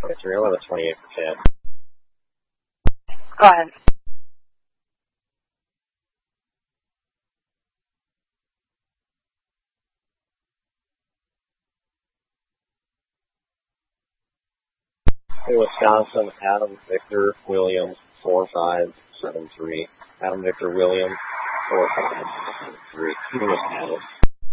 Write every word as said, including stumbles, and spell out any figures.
twenty-three, eleven, twenty-eight for ten. Go ahead. Wisconsin, Adam Victor Williams, four five seven three. Adam Victor Williams, four five seven three. Wisconsin.